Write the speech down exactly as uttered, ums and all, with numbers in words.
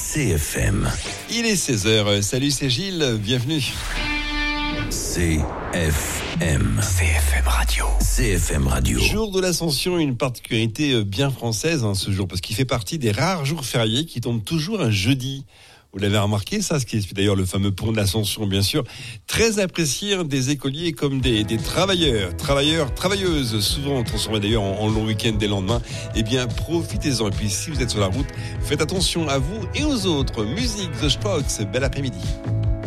C F M. Il est seize heures. Salut, c'est Gilles. Bienvenue. C F M. C F M Radio. C F M Radio. Jour de l'Ascension, une particularité bien française hein, ce jour, parce qu'il fait partie des rares jours fériés qui tombent toujours un jeudi. Vous l'avez remarqué, ça, ce qui est d'ailleurs le fameux pont de l'Ascension, bien sûr, très apprécié hein, des écoliers comme des, des travailleurs, travailleurs, travailleuses, souvent transformés d'ailleurs en, en long week-end des lendemains. Eh bien, profitez-en. Et puis, si vous êtes sur la route, faites attention à vous et aux autres. Musique, The Strokes, bel après-midi.